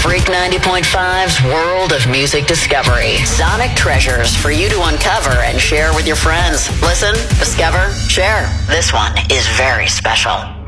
Freak 90.5's world of music discovery. Sonic treasures for you to uncover and share with your friends. Listen, discover, share. This one is very special.